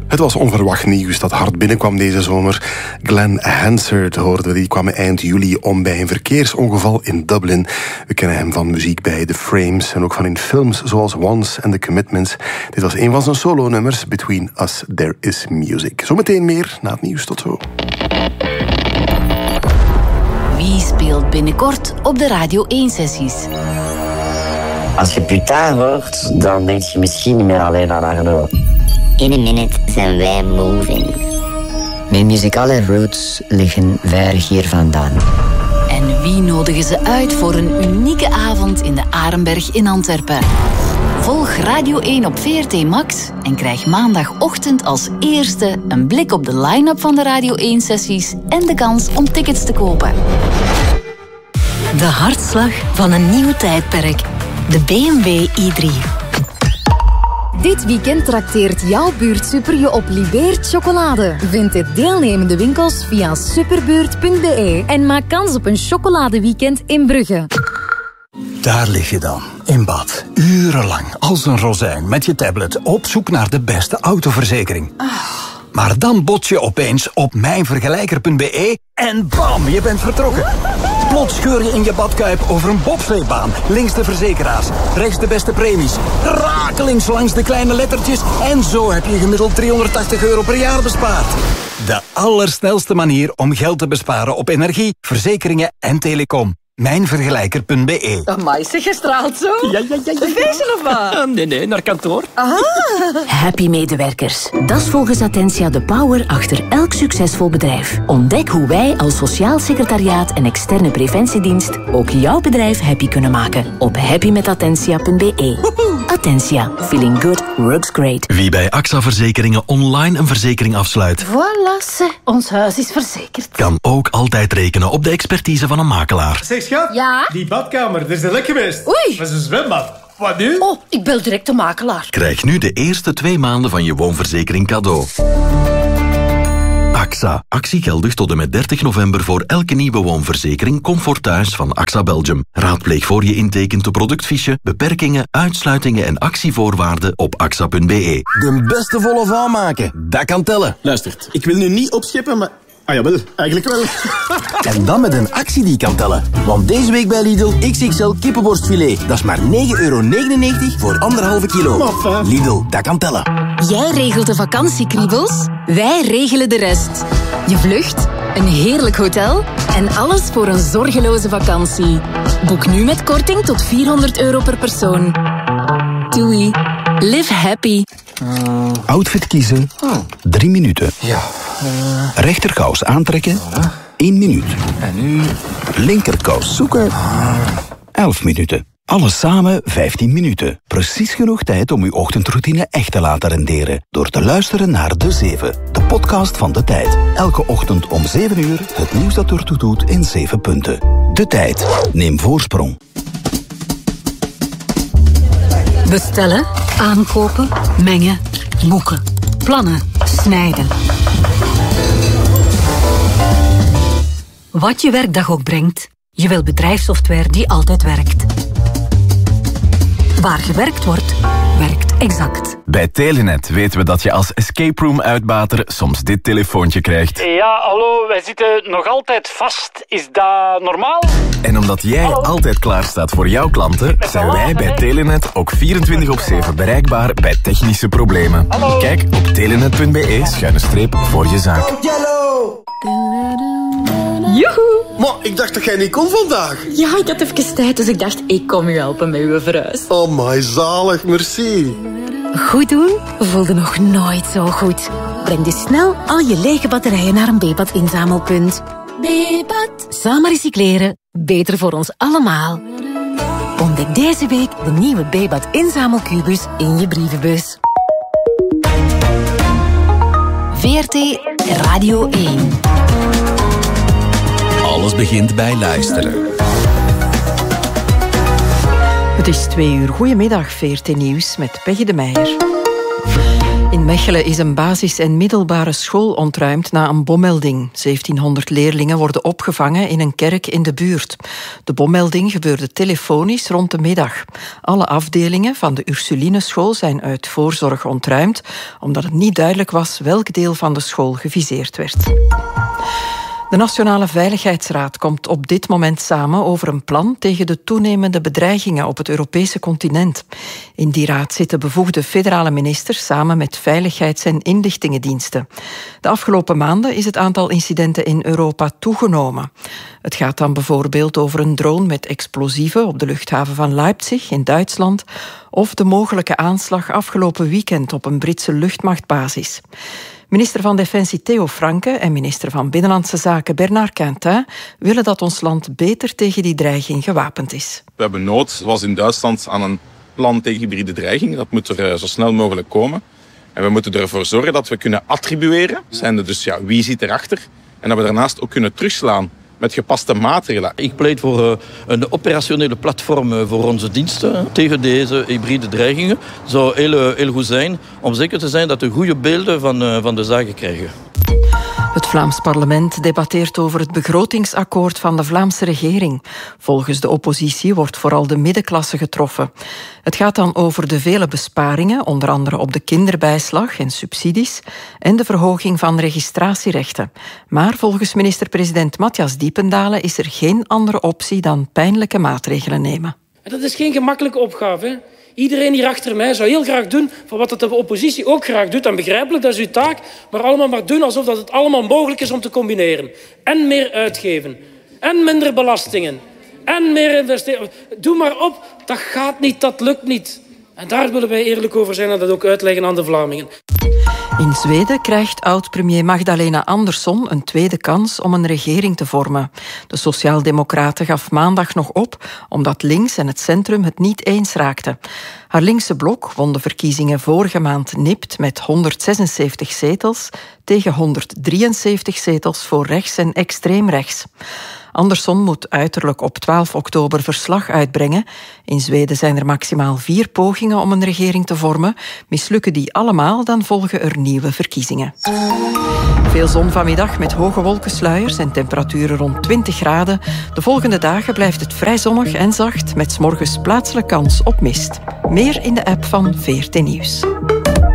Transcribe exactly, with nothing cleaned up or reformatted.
Het was onverwacht nieuws dat hard binnenkwam deze zomer. Glenn Hansard hoorden we, die kwam eind juli om bij een verkeersongeval in Dublin. We kennen hem van muziek bij The Frames en ook van in films zoals Once and The Commitments. Dit was een van zijn solo-nummers, Between Us There Is Music. Zometeen meer na het nieuws, tot zo. Wie speelt binnenkort op de Radio één-sessies? Als je Putain hoort, dan denk je misschien niet meer alleen aan Arno. In een minute zijn wij moving. Mijn muzikale roots liggen ver hier vandaan. En wie nodigen ze uit voor een unieke avond in de Arenberg in Antwerpen? Volg Radio één op V R T Max en krijg maandagochtend als eerste een blik op de line-up van de Radio één-sessies en de kans om tickets te kopen. De hartslag van een nieuw tijdperk. De B M W i drie. Dit weekend trakteert jouw buurtsuper je op Libeert chocolade. Vind de deelnemende winkels via superbuurt punt b e en maak kans op een chocoladeweekend in Brugge. Daar lig je dan, in bad, urenlang, als een rozijn, met je tablet, op zoek naar de beste autoverzekering. Maar dan bots je opeens op mijnvergelijker punt b e en bam, je bent vertrokken. Plots scheur je in je badkuip over een bobsleebaan. Links de verzekeraars, rechts de beste premies. Rakelings langs de kleine lettertjes. En zo heb je gemiddeld driehonderdtachtig euro per jaar bespaard. De allersnelste manier om geld te besparen op energie, verzekeringen en telecom. mijnvergelijker punt b e. Amai, zeg, je straalt zo. Ja, ja, ja, ja. Een feestje of wat? Nee, nee, naar kantoor. Aha. Happy medewerkers. Dat is volgens Attentia de power achter elk succesvol bedrijf. Ontdek hoe wij als sociaal secretariaat en externe preventiedienst ook jouw bedrijf happy kunnen maken. Op happy met attentia punt b e. Attentia. Feeling good works great. Wie bij A X A Verzekeringen online een verzekering afsluit, Voilà, ze. Ons huis is verzekerd. kan ook altijd rekenen op de expertise van een makelaar. Zeg schat, Ja? die badkamer, er is een lek geweest. Oei. Dat is een zwembad. Wat nu? Oh, ik bel direct de makelaar. Krijg nu de eerste twee maanden van je woonverzekering cadeau. A X A. Actie geldig tot en met dertig november voor elke nieuwe woonverzekering Comfort Thuis van A X A Belgium. Raadpleeg voor je intekent de productfiche, beperkingen, uitsluitingen en actievoorwaarden op a x a punt b e. De beste volle van maken, dat kan tellen. Luistert, ik wil nu niet opscheppen, maar... Ah jawel, eigenlijk wel. En dan met een actie die kan tellen. Want deze week bij Lidl X X L kippenborstfilet. Dat is maar negen euro negenennegentig voor anderhalve kilo. Maffa. Lidl, dat kan tellen. Jij regelt de vakantiekriebels, wij regelen de rest. Je vlucht, een heerlijk hotel en alles voor een zorgeloze vakantie. Boek nu met korting tot vierhonderd euro per persoon. Doei. Live happy. Uh, Outfit kiezen, oh. drie minuten. Ja. Uh, Rechterkous aantrekken, voilà. één minuut. En nu... Linkerkous zoeken, Ah. elf minuten. Alles samen vijftien minuten. Precies genoeg tijd om uw ochtendroutine echt te laten renderen. Door te luisteren naar De Zeven, de podcast van De Tijd. Elke ochtend om zeven uur het nieuws dat ertoe doet in zeven punten. De Tijd. Neem voorsprong. Bestellen, aankopen, mengen, boeken, plannen, snijden. Wat je werkdag ook brengt, je wil bedrijfssoftware die altijd werkt. Waar gewerkt wordt, werkt Exact. Bij Telenet weten we dat je als escape room uitbater soms dit telefoontje krijgt. Ja, hallo, wij zitten nog altijd vast. Is dat normaal? En omdat jij hallo. altijd klaar staat voor jouw klanten, zijn wij bij Telenet ook vierentwintig op zeven bereikbaar bij technische problemen. Hallo. Kijk op telenet punt b e schuine streep voor je zaak. Joehoe! Maar ik dacht dat jij niet kon vandaag. Ja, ik had even tijd, dus ik dacht, ik kom u helpen met uw verhuis. Oh my, zalig, merci. Goed doen voelde nog nooit zo goed. Breng dus snel al je lege batterijen naar een Bepad inzamelpunt. Bepad. Samen recycleren, beter voor ons allemaal. Ontdek deze week de nieuwe Bepad inzamelkubus in je brievenbus. V R T Radio één. Alles begint bij luisteren. Het is twee uur. Goedemiddag, V R T Nieuws met Peggy de Meijer. In Mechelen is een basis- en middelbare school ontruimd na een bommelding. zeventienhonderd leerlingen worden opgevangen in een kerk in de buurt. De bommelding gebeurde telefonisch rond de middag. Alle afdelingen van de Ursulineschool zijn uit voorzorg ontruimd, omdat het niet duidelijk was welk deel van de school geviseerd werd. De Nationale Veiligheidsraad komt op dit moment samen over een plan tegen de toenemende bedreigingen op het Europese continent. In die raad zitten bevoegde federale ministers samen met veiligheids- en inlichtingendiensten. De afgelopen maanden is het aantal incidenten in Europa toegenomen. Het gaat dan bijvoorbeeld over een drone met explosieven op de luchthaven van Leipzig in Duitsland of de mogelijke aanslag afgelopen weekend op een Britse luchtmachtbasis. Minister van Defensie Theo Franke en minister van Binnenlandse Zaken Bernard Quintin willen dat ons land beter tegen die dreiging gewapend is. We hebben nood, zoals in Duitsland, aan een plan tegen hybride dreiging. Dat moet er zo snel mogelijk komen. En we moeten ervoor zorgen dat we kunnen attribueren. Zijnde dus ja, wie zit erachter? En dat we daarnaast ook kunnen terugslaan met gepaste maatregelen. Ik pleit voor uh, een operationele platform uh, voor onze diensten tegen deze hybride dreigingen. Het zou heel, heel goed zijn om zeker te zijn dat we goede beelden van, uh, van de zaken krijgen. Het Vlaams parlement debatteert over het begrotingsakkoord van de Vlaamse regering. Volgens de oppositie wordt vooral de middenklasse getroffen. Het gaat dan over de vele besparingen, onder andere op de kinderbijslag en subsidies, en de verhoging van registratierechten. Maar volgens minister-president Matthias Diependalen is er geen andere optie dan pijnlijke maatregelen nemen. Dat is geen gemakkelijke opgave, hè? Iedereen hier achter mij zou heel graag doen voor wat de oppositie ook graag doet. En begrijpelijk, dat is uw taak. Maar allemaal maar doen alsof dat het allemaal mogelijk is om te combineren. En meer uitgeven. En minder belastingen. En meer investeren. Doe maar op. Dat gaat niet, dat lukt niet. En daar willen wij eerlijk over zijn en dat ook uitleggen aan de Vlamingen. In Zweden krijgt oud-premier Magdalena Andersson een tweede kans om een regering te vormen. De Sociaaldemocraten gaf maandag nog op, omdat links en het centrum het niet eens raakten. Haar linkse blok won de verkiezingen vorige maand nipt met honderdzesenzeventig zetels tegen honderddrieënzeventig zetels voor rechts en extreem rechts. Andersson moet uiterlijk op twaalf oktober verslag uitbrengen. In Zweden zijn er maximaal vier pogingen om een regering te vormen. Mislukken die allemaal, dan volgen er nieuwe verkiezingen. Veel zon vanmiddag met hoge wolkensluiers en temperaturen rond twintig graden. De volgende dagen blijft het vrij zonnig en zacht met 's morgens plaatselijk kans op mist. Meer in de app van V R T Nieuws.